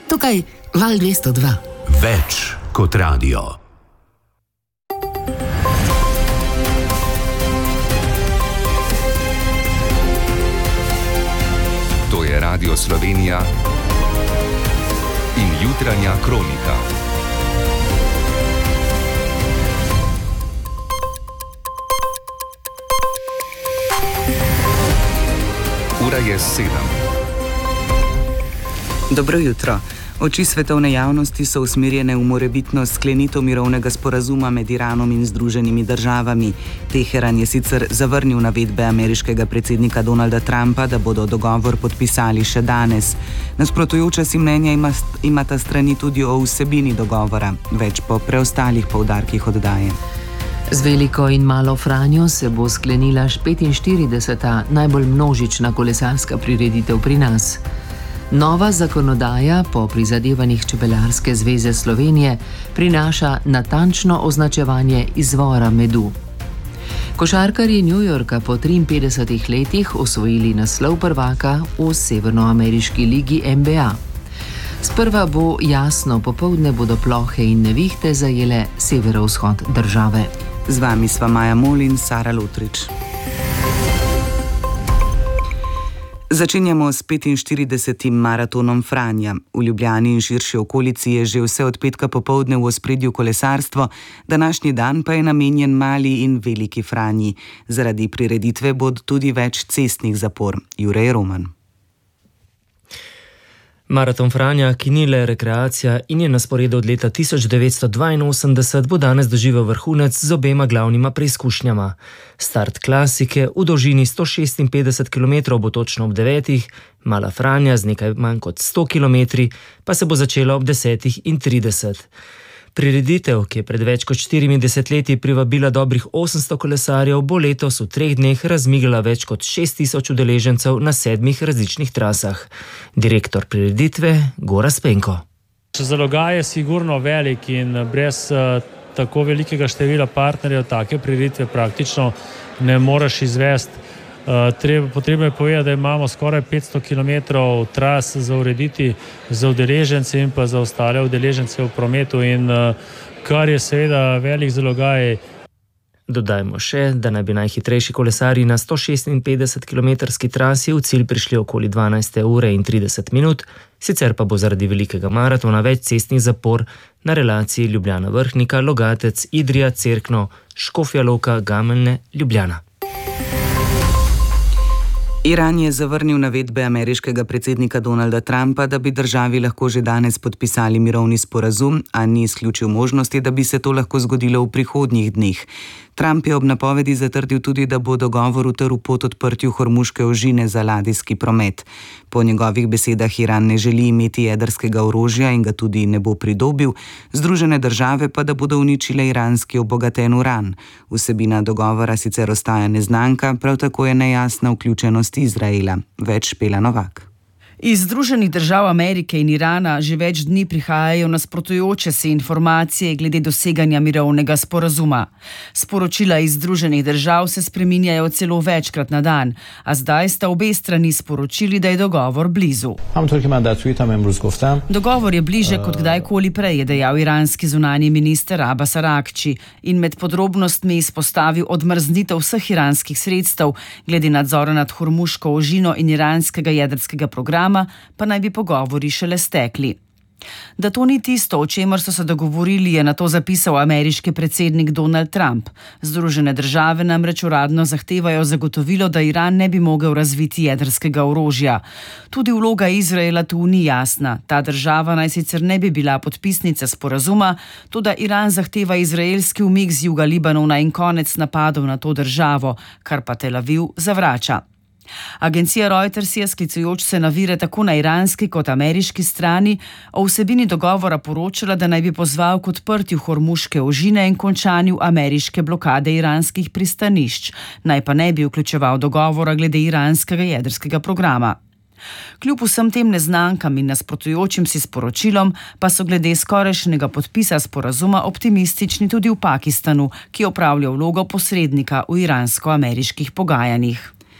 Tukaj Val 202. Več kot radio. To je Radio Slovenija in jutranja kronika. Ura je 7. Dobro jutro. Oči svetovne javnosti so usmerjene v morebitno sklenitev mirovnega sporazuma med Iranom in Združenimi državami. Teheran je sicer zavrnil navedbe ameriškega predsednika Donalda Trumpa, da bodo dogovor podpisali še danes. Nasprotujoča si mnenja imata strani tudi o vsebini dogovora. Več po preostalih poudarkih oddaje. Z Veliko in Malo Franjo se bo sklenila 45. najbolj množična kolesarska prireditev pri nas. Nova zakonodaja po prizadevanjih Čebelarske zveze Slovenije prinaša natančno označevanje izvora medu. Košarkarji New Yorka po 53 letih osvojili naslov prvaka v severnoameriški ligi NBA. Sprva bo jasno, popoldne bodo plohe in nevihte zajele severovzhod države. Z vami sva Maja Mol in Sara Lotrič. Začenjamo s 45. maratonom Franja. V Ljubljani in širši okolici je že vse od petka popoldne v ospredju kolesarstvo, današnji dan pa je namenjen Mali in Veliki Franji. Zaradi prireditve bo tudi več cestnih zapor. Jurej Roman. Maraton Franja, ki ni le rekreacija in je na sporedu od leta 1982, bo danes doživel vrhunec z obema glavnima preizkušnjama. Start klasike v dolžini 156 km bo točno ob 9, Mala Franja z nekaj manj kot 100 km pa se bo začela ob 10:30. Prireditev, ki je pred več kot 40 leti privabila dobrih 800 kolesarjev, bo letos v 3 dneh razmigala več kot 6000 udeležencev na 7 različnih trasah. Direktor prireditve Gorazd Penko. Zalogaj je sigurno velik in brez tako velikega števila partnerjev take prireditve praktično ne moreš izvesti. Potrebno je povedati, da imamo skoraj 500 km tras za urediti za udeležence in pa za ostale udeležence v prometu, in kar je seveda velik zalogaj. Dodajmo še, da naj bi najhitrejši kolesarji na 156 km trasi v cilj prišli okoli 12:30, sicer pa bo zaradi velikega maratona več cestnih zapor na relaciji Ljubljana-Vrhnika, Logatec, Idrija, Cerkno, Škofja Loka, Gameljne, Ljubljana. Iran je zavrnil navedbe ameriškega predsednika Donalda Trumpa, da bi državi lahko že danes podpisali mirovni sporazum, a ni izključil možnosti, da bi se to lahko zgodilo v prihodnjih dneh. Trump je ob napovedi zatrdil tudi, da bo dogovor utrl pot odprtju Hormuške ožine za ladijski promet. Po njegovih besedah Iran ne želi imeti jedrskega orožja in ga tudi ne bo pridobil, Združene države pa da bodo uničile iranski obogaten uran. Vsebina dogovora sicer ostaja neznanka, prav tako je nejasna vključenost Izraela. Več Špela Novak. Iz Združenih držav Amerike in Irana že več dni prihajajo nasprotujoče se informacije glede doseganja mirovnega sporazuma. Sporočila iz Združenih držav se spreminjajo celo večkrat na dan, a zdaj sta obe strani sporočili, da je dogovor blizu. Dogovor je bliže kot kdajkoli prej, je dejal iranski zunanji minister Abbas Araghči in med podrobnostmi izpostavil odmrznitev vseh iranskih sredstev glede nadzora nad Hormuško ožino in iranskega jedrskega programa, pa naj bi pogovori šele stekli. Da to ni tisto, o čemer so se dogovorili, je nato zapisal ameriški predsednik Donald Trump. Združene države namreč uradno zahtevajo zagotovilo, da Iran ne bi mogel razviti jedrskega orožja. Tudi vloga Izraela tu ni jasna. Ta država naj sicer ne bi bila podpisnica sporazuma, toda Iran zahteva izraelski umik z juga Libanona in konec napadov na to državo, kar pa Tel Aviv zavrača. Agencija Reuters je, sklicujoč se na vire tako na iranski kot ameriški strani, o vsebini dogovora poročala, da naj bi pozval k odprtju Hormuške ožine in končanju ameriške blokade iranskih pristanišč, naj pa ne bi vključeval dogovora glede iranskega jedrskega programa. Kljub vsem tem neznankam in nasprotujočim si sporočilom pa so glede skorajšnjega podpisa sporazuma optimistični tudi v Pakistanu, ki opravlja vlogo posrednika v iransko-ameriških pogajanjih.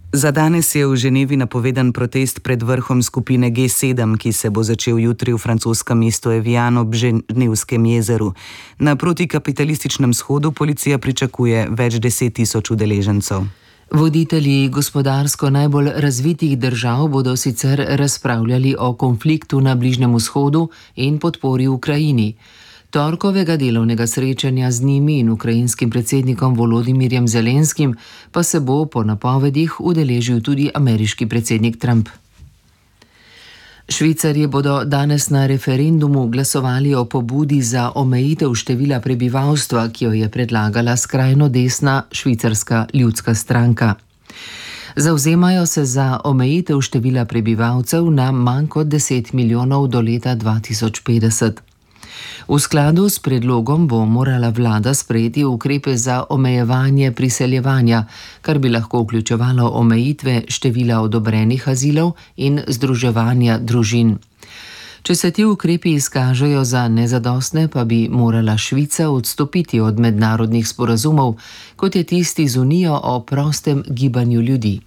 Za danes je v Ženevi napovedan protest pred vrhom skupine G7, ki se bo začel jutri v francoskem mestu Evian ob Ženevskem jezeru. Na protikapitalističnem shodu policija pričakuje več 10 000 udeležencev. Voditelji gospodarsko najbolj razvitih držav bodo sicer razpravljali o konfliktu na Bližnjem vzhodu in podpori Ukrajini. Torkovega delovnega srečanja z njimi in ukrajinskim predsednikom Volodimirjem Zelenskim pa se bo po napovedih udeležil tudi ameriški predsednik Trump. Švicarji bodo danes na referendumu glasovali o pobudi za omejitev števila prebivalstva, ki jo je predlagala skrajno desna švicarska ljudska stranka. Zavzemajo se za omejitev števila prebivalcev na manj kot 10 milijonov do leta 2050. V skladu s predlogom bo morala vlada sprejeti ukrepe za omejevanje priseljevanja, kar bi lahko vključevalo omejitve števila odobrenih azilov in združevanja družin. Če se ti ukrepi izkažejo za nezadostne, pa bi morala Švica odstopiti od mednarodnih sporazumov, kot je tisti z Unijo o prostem gibanju ljudi.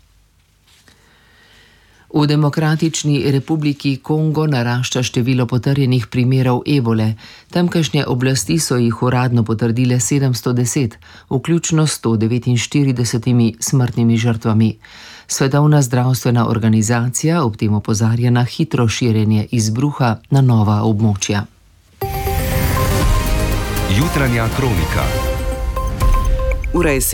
V Demokratični republiki Kongo narašča število potrjenih primerov ebole. Tamkajšnje oblasti so jih uradno potrdile 710, vključno 149 smrtnimi žrtvami. Svetovna zdravstvena organizacija ob tem opozarja na hitro širjenje izbruha na nova območja. Jutranja kronika. Ura je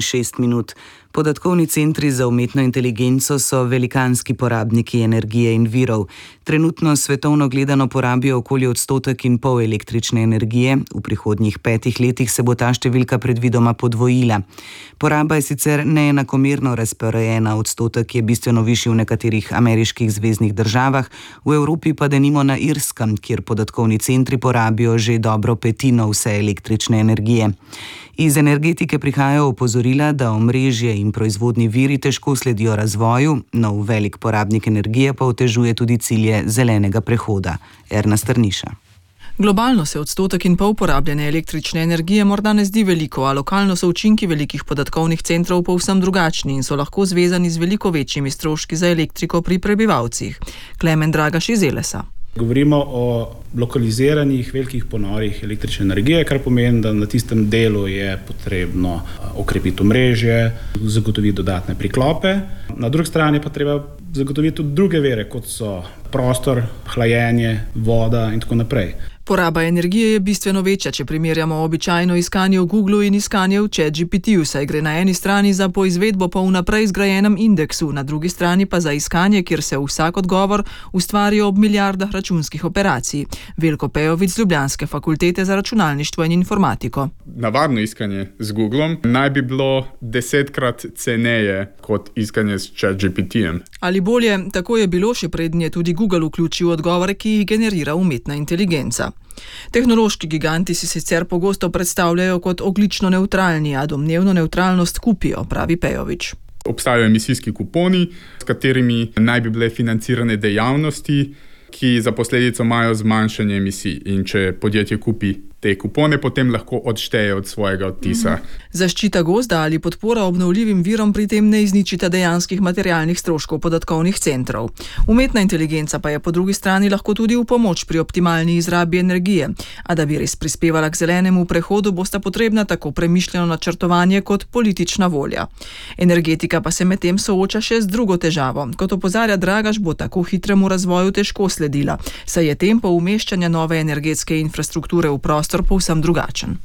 7:06. Podatkovni centri za umetno inteligenco so velikanski porabniki energije in virov. Trenutno svetovno gledano porabijo okoli 1,5 % električne energije, v prihodnjih 5 letih se bo ta številka predvidoma podvojila. Poraba je sicer neenakomerno razporejena, odstotek je bistveno višji v nekaterih ameriških zveznih državah, v Evropi pa denimo na Irskem, kjer podatkovni centri porabijo že dobro petino vse električne energije. Iz energetike prihajajo opozorila, da omrežje in proizvodni viri težko sledijo razvoju, nov velik porabnik energije pa otežuje tudi cilje zelenega prehoda. Erna Strniša. Globalno se 1,5 % porabljene električne energije morda ne zdi veliko, a lokalno so učinki velikih podatkovnih centrov povsem drugačni in so lahko zvezani z veliko večjimi stroški za elektriko pri prebivalcih. Klemen Dragaš iz Elesa. Govorimo o lokaliziranih velikih ponorih električne energije, kar pomeni, da na tistem delu je potrebno okrepiti omrežje, zagotoviti dodatne priklope. Na drugi strani pa treba zagotoviti tudi druge vire, kot so prostor, hlajenje, voda in tako naprej. Poraba energije je bistveno večja, če primerjamo običajno iskanje v Googlu in iskanje v ChatGPT-ju, saj gre na eni strani za poizvedbo po vnaprej zgrajenem indeksu, na drugi strani pa za iskanje, kjer se vsak odgovor ustvari ob milijardah računskih operacij. Veljko Pejović z Ljubljanske fakultete za računalništvo in informatiko. Navadno iskanje z Googlom naj bi bilo 10-krat ceneje kot iskanje s ChatGPT-jem. Ali bolje, tako je bilo še prednje tudi Google vključil odgovore, ki jih generira umetna inteligenca. Tehnološki giganti si sicer pogosto predstavljajo kot ogljično nevtralni, a domnevno nevtralnost kupijo, pravi Pejović. Obstajajo emisijski kuponi, s katerimi naj bi bile financirane dejavnosti, ki za posledico imajo zmanjšanje emisij. In če podjetje kupi te kupone, potem lahko odšteje od svojega odtisa. Zaščita gozda ali podpora obnovljivim virom pri tem ne izničita dejanskih materialnih stroškov podatkovnih centrov. Umetna inteligenca pa je po drugi strani lahko tudi v pomoč pri optimalni izrabi energije. A da bi res prispevala k zelenemu prehodu, bosta potrebna tako premišljeno načrtovanje kot politična volja. Energetika pa se medtem sooča še z drugo težavo. Kot opozarja Dragaš, bo tako hitremu razvoju težko sledila, saj je tempo umeščanja nove energetske infrastrukture v prostor povsem drugačen.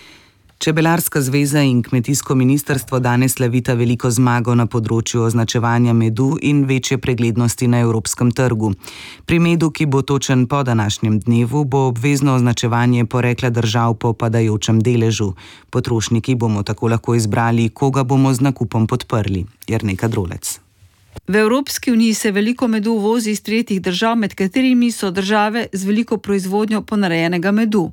Čebelarska zveza in kmetijsko ministrstvo danes slavita veliko zmago na področju označevanja medu in večje preglednosti na evropskem trgu. Pri medu, ki bo točen po današnjem dnevu, bo obvezno označevanje porekla držav po padajočem deležu. Potrošniki bomo tako lahko izbrali, koga bomo z nakupom podprli. Jerneka Drolec. V Evropski uniji se veliko medu uvozi iz tretjih držav, med katerimi so države z veliko proizvodnjo ponarejenega medu.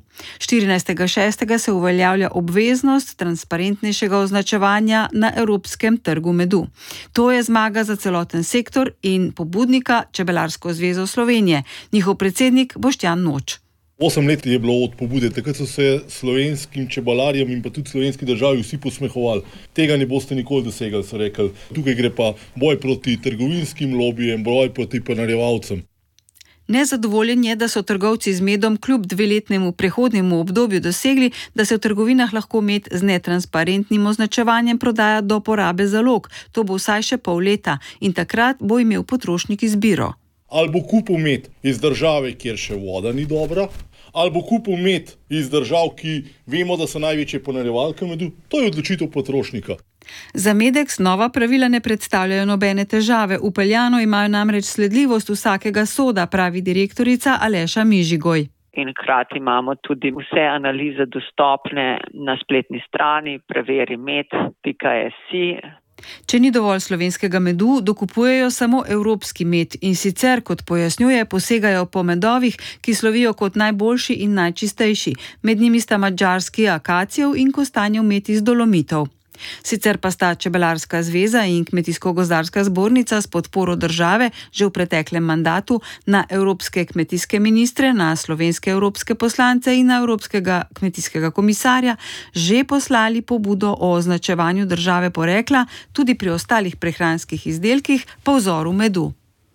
14.6. se uveljavlja obveznost transparentnejšega označevanja na evropskem trgu medu. To je zmaga za celoten sektor in pobudnika Čebelarsko zvezo Slovenije, njihov predsednik Boštjan Noč. 8 let je bilo od pobude, takrat so se slovenskim čebelarjem in pa tudi slovenski državi vsi posmehovali. Tega ne boste nikoli dosegali, so rekli. Tukaj gre pa boj proti trgovinskim lobijem, boj proti ponarjevalcem. Nezadovoljen je, da so trgovci z medom kljub 2-letnemu prehodnemu obdobju dosegli, da se v trgovinah lahko med z netransparentnim označevanjem prodaja do porabe zalog. To bo vsaj še pol leta in takrat bo imel potrošnik izbiro. Ali bo kupil med iz države, kjer še voda ni dobra, ali bo kupil med iz držav, ki vemo, da so največje ponarjevalke medu. To je odločitev potrošnika. Za Medex nova pravila ne predstavljajo nobene težave. V Peljanu imajo namreč sledljivost vsakega soda, pravi direktorica Aleša Mižigoj. In hkrati imamo tudi vse analize dostopne na spletni strani preverimed.si. Če ni dovolj slovenskega medu, dokupujejo samo evropski med in sicer, kot pojasnjuje, posegajo po medovih, ki slovijo kot najboljši in najčistejši. Med njimi sta madžarski akacijev in kostanjev med iz Dolomitov. Sicer pa sta Čebelarska zveza in Kmetijsko-gozdarska zbornica s podporo države že v preteklem mandatu na evropske kmetijske ministre, na slovenske evropske poslance in na evropskega kmetijskega komisarja že poslali pobudo o označevanju države porekla tudi pri ostalih prehranskih izdelkih po vzoru medu.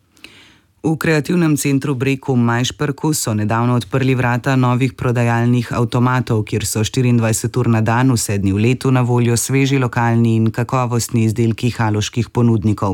V kreativnem centru Breko v Majšperku so nedavno odprli vrata novih prodajalnih avtomatov, kjer so 24 ur na dan, vse dni v letu na voljo sveži lokalni in kakovostni izdelki haloških ponudnikov.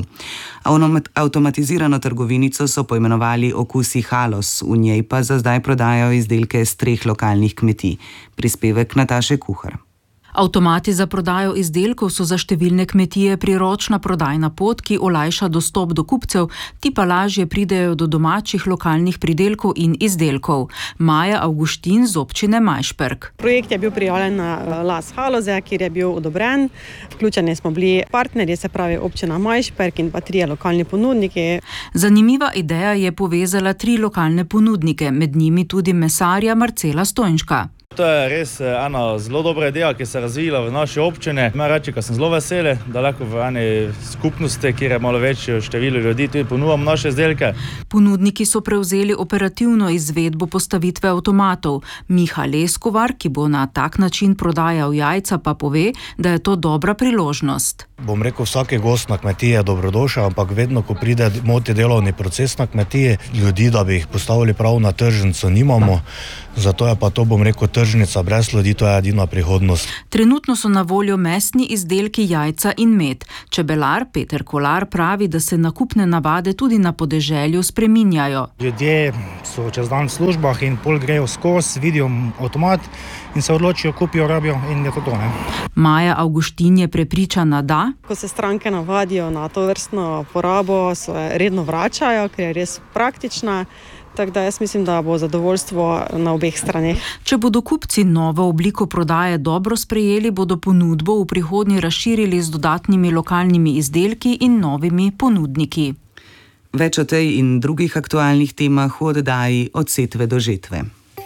Avtomatizirano trgovinico so poimenovali Okusi Halos, v njej pa za zdaj prodajajo izdelke z 3 lokalnih kmetij. Prispevek Nataše Kuhar. Avtomati za prodajo izdelkov so za številne kmetije priročna prodajna pot, ki olajša dostop do kupcev, ti pa lažje pridejo do domačih lokalnih pridelkov in izdelkov. Maja Avguštin z občine Majšperk. Projekt je bil prijavljen na Las Haloze, kjer je bil odobren. Vključeni smo bili partnerji, se pravi občina Majšperk in pa 3 lokalni ponudniki. Zanimiva ideja je povezala 3 lokalne ponudnike, med njimi tudi mesarja Marcela Stojnška. To je res ena zelo dobra ideja, ki se je razvila v naši občini. Moram reči, da sem zelo vesel, da lahko v eni skupnosti, kjer je malo večje število ljudi, tudi ponujamo naše izdelke. Ponudniki so prevzeli operativno izvedbo postavitve avtomatov. Miha Leskovar, ki bo na tak način prodajal jajca, pa pove, da je to dobra priložnost. Bom rekel, vsaki gost na kmetiji je dobrodošel, ampak vedno, ko pride moti delovni proces na kmetiji, ljudi, da bi jih postavili prav na tržnico, nimamo. Zato je pa to, bom rekel, tržnica brez ljudi, to je edina prihodnost. Trenutno so na voljo mesni izdelki, jajca in med. Čebelar Peter Kolar pravi, da se nakupne navade tudi na podeželju spreminjajo. Ljudje so čez dan v službah in pol grejo skozi, vidijo avtomat in se odločijo, kupijo, rabijo in je to, ne? Maja Avguštin je prepričana, da ko se stranke navadijo na to vrstno porabo, se redno vračajo, ker je res praktična. Tako da jaz mislim, da bo zadovoljstvo na obeh straneh. Če bodo kupci novo obliko prodaje dobro sprejeli, bodo ponudbo v prihodnje razširili z dodatnimi lokalnimi izdelki in novimi ponudniki. Več o tej in drugih aktualnih temah v oddaji Od setve do žetve.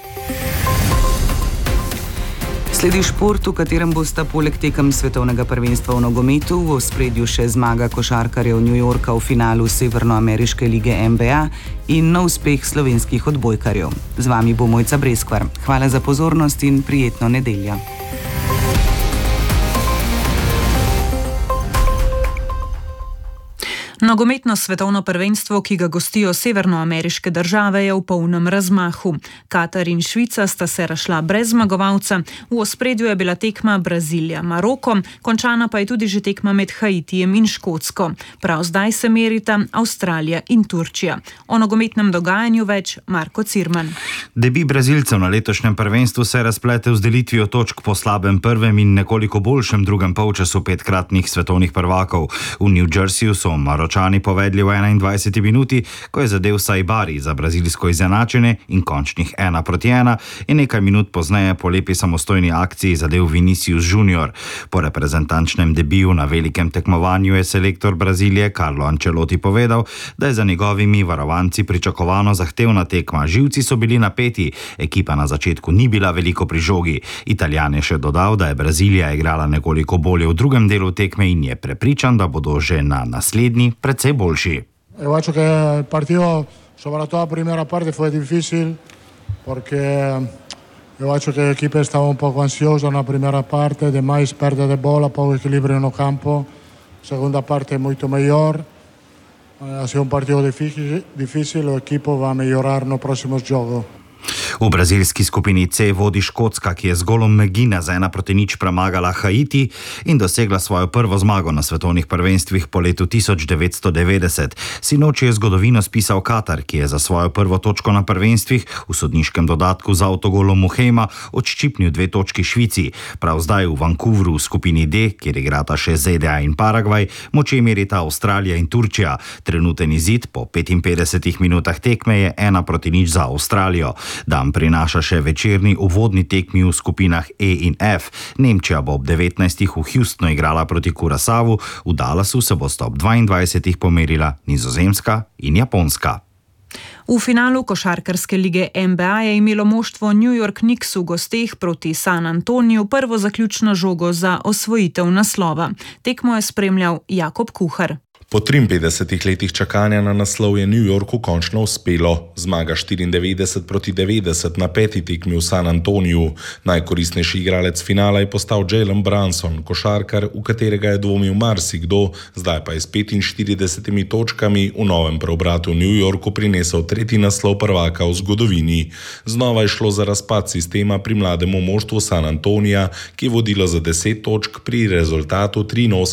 Sledi šport, v katerem bosta poleg tekem svetovnega prvenstva v nogometu v ospredju še zmaga košarkarjev New Yorka v finalu Severnoameriške lige NBA in nov uspeh slovenskih odbojkarjev. Z vami bo Mojca Breskvar. Hvala za pozornost in prijetno nedeljo. Nogometno svetovno prvenstvo, ki ga gostijo severnoameriške države, je v polnem razmahu. Katar in Švica sta se razšla brez zmagovalca, v ospredju je bila tekma Brazilija-Maroko, končana pa je tudi že tekma med Haitijem in Škotsko. Prav zdaj se merita Avstralija in Turčija. O nogometnem dogajanju več Marko Cirman. Debi Brazilcev na letošnjem prvenstvu se je razpletel z delitvijo točk po slabem prvem in nekoliko boljšem drugem polčasu 5-kratnih svetovnih prvakov. V New Jerseyju so Maročani povedli v 21. minuti, ko je zadel Saibari za brazilsko izenačenje in končnih 1-1 in nekaj minut pozneje po lepi samostojni akciji zadel Vinicius Junior. Po reprezentančnem debiju na velikem tekmovanju je selektor Brazilije Carlo Ancelotti povedal, da je za njegovimi varovanci pričakovano zahtevna tekma. Živci so bili napeti, ekipa na začetku ni bila veliko pri žogi. Italijan je še dodal, da je Brazilija igrala nekoliko bolje v drugem delu tekme in je prepričan, da bodo že na naslednji precej boljši. Io faccio che il partito, soprattutto la prima parte, fu difficile. porque yo acho que el equipo estaba un poco ansioso en la primera parte, demais pérdida de bola, poco equilibrio no campo. Segunda parte muito mejor. Ha sido un partido difícil, el equipo va a mejorar no próximos jogos. V brazilski skupini C vodi Škotska, ki je z golom McGinna z 1-0 premagala Haiti in dosegla svojo prvo zmago na svetovnih prvenstvih po letu 1990. Sinoči je zgodovino spisal Katar, ki je za svojo prvo točko na prvenstvih v sodniškem dodatku z avtogolom Muhejma odščipnil 2 točki Švici. Prav zdaj v Vancouvru v skupini D, kjer igrata še ZDA in Paragvaj, moči merita Avstralija in Turčija. Trenuten izid po 55 minutah tekme je 1-0 za Avstralijo. Dan prinaša še večerni uvodni tekmi v skupinah E in F. Nemčija bo ob 19. v Houstonu igrala proti Curaçaovu, v Dallasu se bosta ob 22. pomerila Nizozemska in Japonska. V finalu košarkarske lige NBA je imelo moštvo New York Knicks v gosteh proti San Antoniju prvo zaključno žogo za osvojitev naslova. Tekmo je spremljal Jakob Kuhar. Po 53 letih čakanja na naslov je New Yorku končno uspelo. Zmaga 94-90 na 5. tekmi v San Antoniju. Najkoristnejši igralec finala je postal Jalen Brunson, košarkar, v katerega je dvomil marsikdo, zdaj pa je s 45 točkami v novem preobratu v New Yorku prinesel 3. naslov prvaka v zgodovini. Znova je šlo za razpad sistema pri mlademu moštvu San Antonija, ki je vodilo za 10 točk pri rezultatu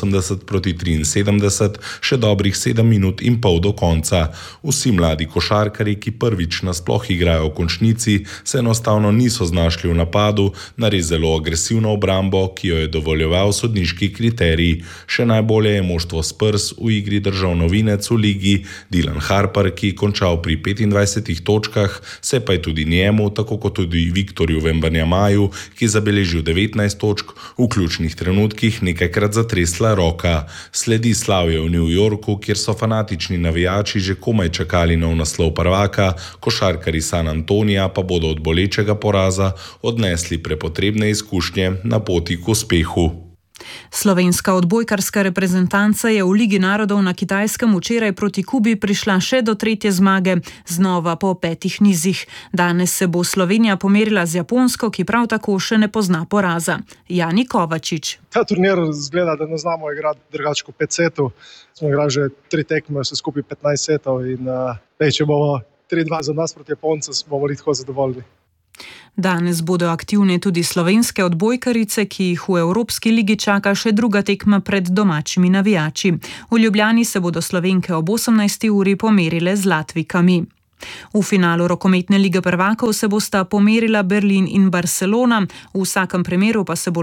83-73, še dobrih 7 minut in pol do konca. Vsi mladi košarkarji, ki prvič nasploh igrajo v končnici, se enostavno niso znašli v napadu na res zelo agresivno obrambo, ki jo je dovoljeval sodniški kriterij. Še najbolje je moštvo Spurs v igri držal novinec v ligi Dylan Harper, ki je končal pri 25 točkah, se pa je tudi njemu, tako kot tudi Viktorju Wembanyamaju, ki je zabeležil 19 točk, v ključnih trenutkih nekajkrat zatresla roka. Sledi slavje v New Yorku, kjer so fanatični navijači že komaj čakali nov naslov prvaka, košarkarji San Antonija pa bodo od bolečega poraza odnesli prepotrebne izkušnje na poti k uspehu. Slovenska odbojkarska reprezentanca je v Ligi narodov na Kitajskem včeraj proti Kubi prišla še do 3. zmage, znova po 5 nizih. Danes se bo Slovenija pomerila z Japonsko, ki prav tako še ne pozna poraza. Jani Kovačič. Ta turnir zgleda, da ne znamo igrati drugače kot 5 setov. Smo igrali že 3 tekme, vse skupaj 15 setov in če bomo 3-2 za nas proti Japoncem, bomo lahko zadovoljni. Danes bodo aktivne tudi slovenske odbojkarice, ki jih v Evropski ligi čaka še druga tekma pred domačimi navijači. V Ljubljani se bodo Slovenke ob 18. uri pomerile z Latvijkami. V finalu rokometne lige prvakov se bosta pomerila Berlin in Barcelona, v vsakem primeru pa se bo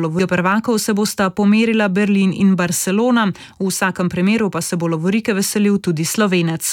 lovorike veselil tudi Slovenec.